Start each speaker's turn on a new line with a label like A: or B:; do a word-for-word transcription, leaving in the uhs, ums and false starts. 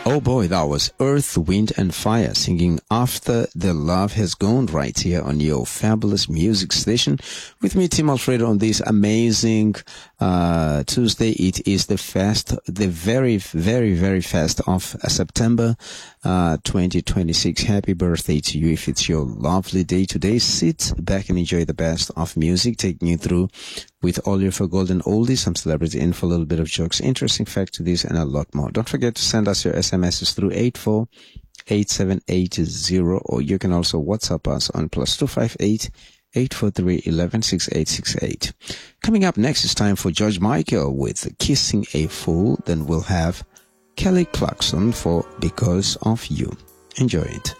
A: Oh boy, that was Earth, Wind and Fire singing After the Love Has Gone right here on your fabulous music station. With me, Tim Alfredo, on this amazing uh Tuesday. It is the fast, the very, very, very fast of September uh twenty twenty-six. Happy birthday to you if it's your lovely day today. Sit back and enjoy the best of music, taking you through with all your for golden oldies, some celebrity info, a little bit of jokes, interesting fact to this, and a lot more. Don't forget to send us your S M Ses through eight four eight seven eight zero, or you can also WhatsApp us on plus two five eight eight four three one one six eight six eight. Coming up next, it's time for George Michael with Kissing a Fool. Then we'll have Kelly Clarkson for Because of You. Enjoy it.